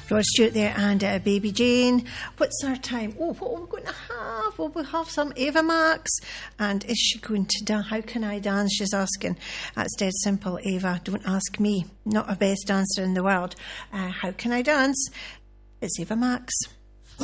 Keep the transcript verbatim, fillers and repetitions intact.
Rod Stewart there and uh, Baby Jane. What's our time? Oh, what are we going to have? Well, we'll have some Ava Max. And is she going to dance? How can I dance? She's asking. That's dead simple, Ava. Don't ask me. Not a best dancer in the world. Uh, how can I dance? It's Ava Max.